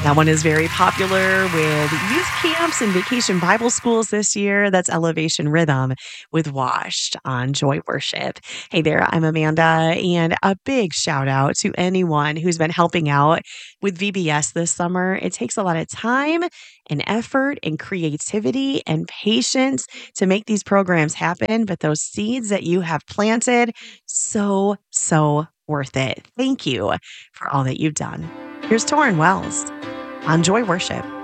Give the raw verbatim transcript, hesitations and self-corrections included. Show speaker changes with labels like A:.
A: That one is very popular with youth camps and vacation Bible schools this year. That's Elevation Rhythm with Washed on Joy Worship. Hey there, I'm Amanda, and a big shout out to anyone who's been helping out with V B S this summer. It takes a lot of time and effort and creativity and patience to make these programs happen, but those seeds that you have planted, so, so worth it. Thank you for all that you've done. Here's Torrin Wells on Joy Worship.